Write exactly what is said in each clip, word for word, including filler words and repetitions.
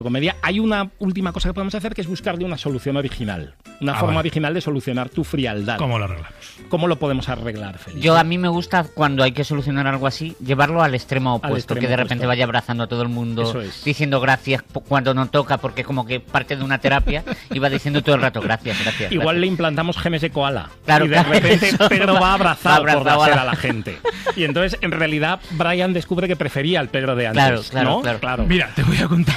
comedia. Hay una última cosa que podemos hacer, que es buscarle una solución original. Una ah, forma vale. original de solucionar tu frialdad. ¿Cómo lo arreglamos? ¿Cómo lo podemos arreglar, Felipe? Yo, a mí me gusta, cuando hay que solucionar algo así, llevarlo al extremo opuesto, al extremo que de repente opuesto. Vaya abrazando a todo el mundo, es. diciendo gracias cuando no toca, porque como que parte de una terapia, y va diciendo todo el rato gracias, gracias. Igual gracias. le implantamos genes de koala. Claro, y de claro, repente Pedro va a abrazar va por la a a la gente. Y entonces, en realidad, Brian descubre que prefería al Pedro de antes. Claro, claro, ¿no? claro. claro. Mira, te voy a contar,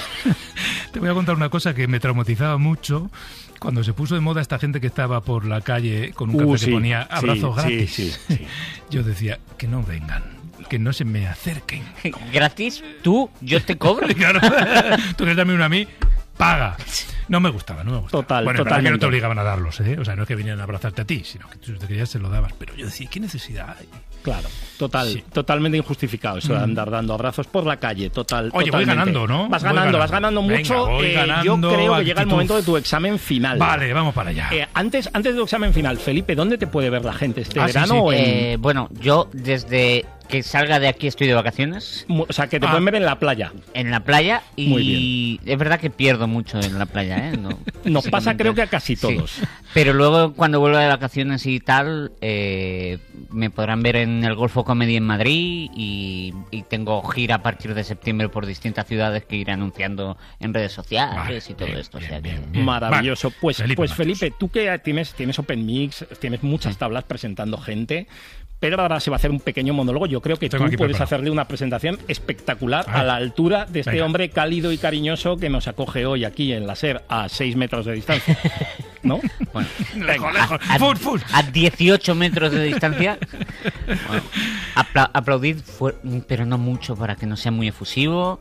te voy a contar una cosa que me traumatizaba mucho. Cuando se puso de moda esta gente que estaba por la calle con un cartel uh, que sí, ponía abrazos sí, gratis, sí, sí, sí. Yo decía, que no vengan, que no se me acerquen. ¿Gratis? ¿Tú? ¿Yo te cobro? Claro, tú quieres darme uno a mí, paga. No me gustaba, no me gustaba. Total, bueno, totalmente. que no te obligaban a darlos, ¿eh? O sea, no es que vinieran a abrazarte a ti, sino que tú te querías se lo dabas. Pero yo decía, ¿qué necesidad hay? Claro, total, sí. totalmente injustificado eso de andar dando abrazos por la calle, total. Oye, totalmente. voy ganando, ¿no? Vas Voy ganando, ganando, vas ganando mucho. Venga, voy eh, ganando, yo creo que actitud. llega el momento de tu examen final. Vale, vamos para allá. Eh, antes, antes de tu examen final, Felipe, ¿dónde te puede ver la gente este ah, verano? Sí, sí. O en... eh, bueno, yo desde que salga de aquí estoy de vacaciones. O sea, que te ah. pueden ver en la playa. En la playa y Muy es verdad que pierdo mucho en la playa, ¿eh? No, Nos pasa creo que a casi todos. Sí. Pero luego cuando vuelva de vacaciones y tal, eh, me podrán ver en el Golfo Comedy en Madrid y, y tengo gira a partir de septiembre por distintas ciudades que iré anunciando en redes sociales vale, y todo bien, esto. Bien, o sea que... bien, bien. Maravilloso. Vale. Pues, Felipe, pues Felipe, tú que tienes, tienes Open Mix, tienes muchas tablas presentando gente, pero ahora se va a hacer un pequeño monólogo. Yo creo que Tengo tú puedes preparado. hacerle una presentación espectacular a, a la altura de este venga. hombre cálido y cariñoso que nos acoge hoy aquí en la SER a seis metros de distancia. ¿No? Bueno, lejos, lejos. A, Full, full. a dieciocho metros de distancia. Bueno, apla aplaudid, pero no mucho para que no sea muy efusivo,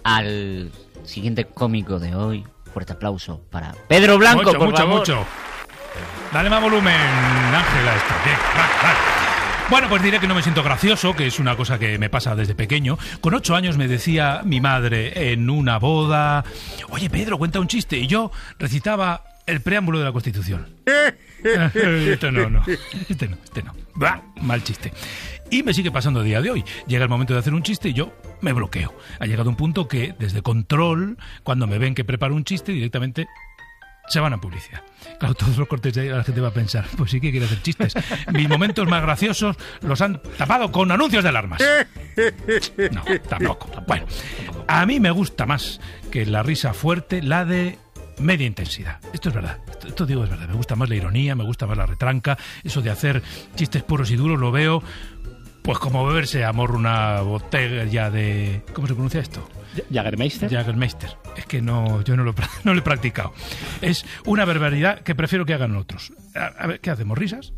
al siguiente cómico de hoy. Fuerte aplauso para Pedro Blanco, mucho, por mucho, favor. mucho. Dale más volumen, Ángela, esto. Bien, vale, vale. Bueno, pues diré que no me siento gracioso, que es una cosa que me pasa desde pequeño. Con ocho años me decía mi madre en una boda: oye, Pedro, cuenta un chiste. Y yo recitaba el preámbulo de la Constitución. Este no, no. Este no, este no. Bah, mal chiste. Y me sigue pasando a día de hoy. Llega el momento de hacer un chiste y yo me bloqueo. Ha llegado un punto que, desde control, cuando me ven que preparo un chiste, directamente se van a publicidad. Claro, todos los cortes de ahí la gente va a pensar, pues sí que quiere hacer chistes. Mis momentos más graciosos los han tapado con anuncios de alarmas. No, tampoco. Bueno, a mí me gusta más que la risa fuerte, la de media intensidad. Esto es verdad. Esto, esto digo es verdad. Me gusta más la ironía, me gusta más la retranca. Eso de hacer chistes puros y duros lo veo pues como beberse a morro una botella de... ¿Cómo se pronuncia esto? ¿Jagermeister? Jagermeister. Es que no, yo no lo, no lo he practicado. Es una barbaridad que prefiero que hagan otros. A, a ver, ¿qué hacemos? ¿Risas?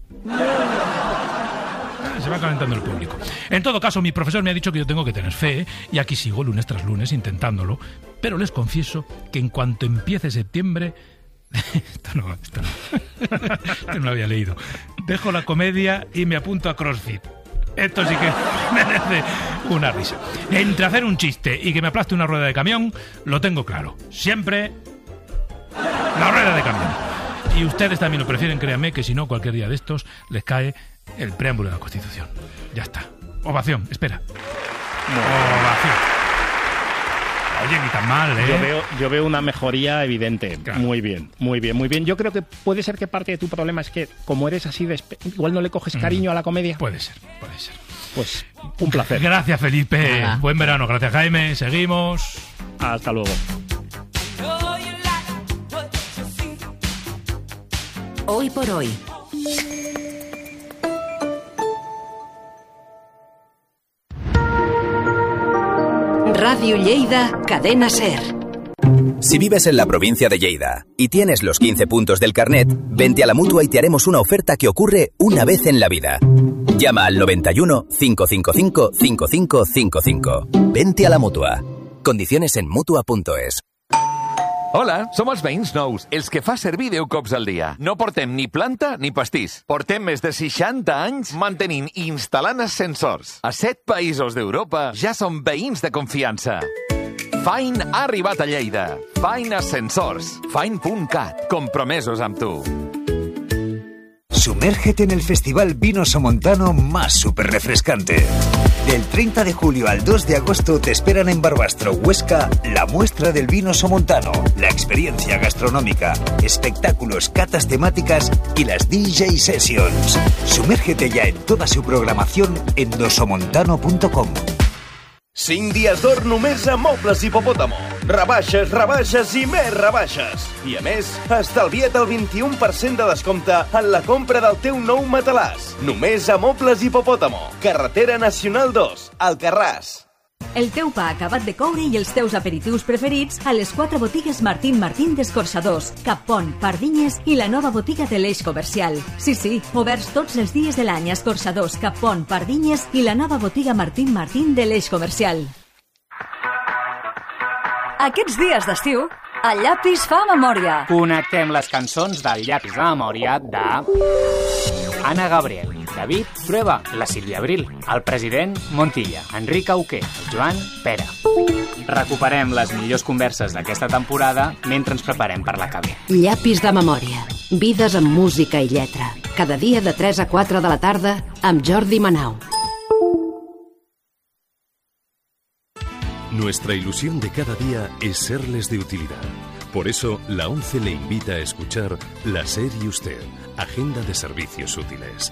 Se va calentando el público. En todo caso, mi profesor me ha dicho que yo tengo que tener fe, y aquí sigo lunes tras lunes intentándolo, pero les confieso que en cuanto empiece septiembre... esto no, esto no. Esto no lo había leído. Dejo la comedia y me apunto a CrossFit. Esto sí que merece una risa. Entre hacer un chiste y que me aplaste una rueda de camión, lo tengo claro. Siempre la rueda de camión. Y ustedes también lo prefieren, créanme, que si no, cualquier día de estos les cae el preámbulo de la Constitución. Ya está. Ovación, espera. Ovación. Oye, ni tan mal, ¿eh? Yo veo, yo veo una mejoría evidente. Claro. Muy bien, muy bien, muy bien. Yo creo que puede ser que parte de tu problema es que, como eres así, de igual no le coges cariño mm. a la comedia. Puede ser, puede ser. Pues un placer. Gracias, Felipe. Nada. Buen verano. Gracias, Jaime. Seguimos. Hasta luego. Hoy por hoy. Radio Lleida, Cadena SER. Si vives en la provincia de Lleida y tienes los quince puntos del carnet, vente a la Mutua y te haremos una oferta que ocurre una vez en la vida. Llama al noventa y uno, cinco cinco cinco, cinco cinco cinco cinco. Vente a la Mutua. Condiciones en mutua punto es. Hola, som els veïns nous, els que fa servir deu cops al dia. No portem ni planta ni pastís. Portem més de seixanta anys mantenint i instal·lant ascensors. A set països d'Europa ja som veïns de confiança. Fine ha arribat a Lleida. Fine Ascensors. Fine punt cat. Compromesos amb tu. Sumérgete en el festival vino somontano más súper refrescante. Del treinta de julio al dos de agosto te esperan en Barbastro, Huesca, la muestra del vino somontano, la experiencia gastronómica, espectáculos, catas temáticas y las D J Sessions. Sumérgete ya en toda su programación en dosomontano punto com. cinc dies d'or només a Mobles Hipopòtamo. Rebaixes, rebaixes i més rebaixes. I a més, estalvia't el vint-i-u per cent de descompte en la compra del teu nou matalàs. Només a Mobles Hipopòtamo. Carretera Nacional dos, Alcarràs. El teu pa acabat de coure i els teus aperitius preferits a les quatre botigues Martín Martín d'Escorxadors, Cappont, Pardinyes i la nova botiga de l'Eix Comercial. Sí, sí, oberts tots els dies de l'any a Escorxadors, Cappont, Pardinyes i la nova botiga Martín Martín de l'Eix Comercial. Aquests dies d'estiu, el llapis fa memòria. Connectem les cançons del llapis de memòria de Anna Gabriel, David Trueba, la Sílvia Abril, el president Montilla, Enric Auqué, el Joan Pera. Recuperem les millors converses d'aquesta temporada mentre ens preparem per la que ve. Llapis de memòria. Vides amb música i lletra. Cada dia de tres a quatre de la tarda amb Jordi Manau. Nuestra ilusión de cada día es serles de utilidad. Por eso, la ONCE le invita a escuchar La SER y Usted, Agenda de Servicios Útiles.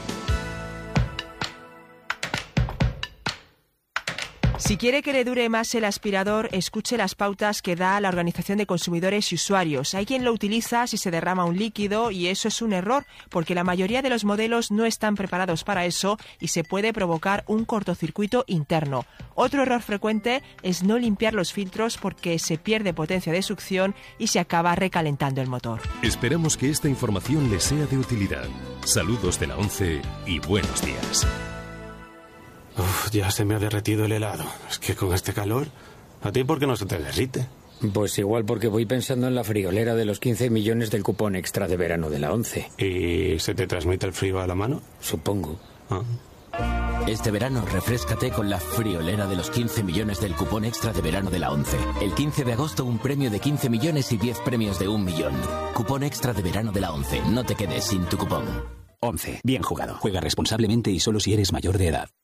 Si quiere que le dure más el aspirador, escuche las pautas que da la Organización de Consumidores y Usuarios. Hay quien lo utiliza si se derrama un líquido y eso es un error, porque la mayoría de los modelos no están preparados para eso y se puede provocar un cortocircuito interno. Otro error frecuente es no limpiar los filtros porque se pierde potencia de succión y se acaba recalentando el motor. Esperamos que esta información les sea de utilidad. Saludos de la ONCE y buenos días. Uf, ya se me ha derretido el helado. Es que con este calor, ¿a ti por qué no se te derrite? Pues igual porque voy pensando en la friolera de los quince millones del cupón extra de verano de la ONCE. ¿Y se te transmite el frío a la mano? Supongo. Ah. Este verano refréscate con la friolera de los quince millones del cupón extra de verano de la ONCE. El quince de agosto un premio de quince millones y diez premios de un millón. Cupón extra de verano de la ONCE. No te quedes sin tu cupón. ONCE. Bien jugado. Juega responsablemente y solo si eres mayor de edad.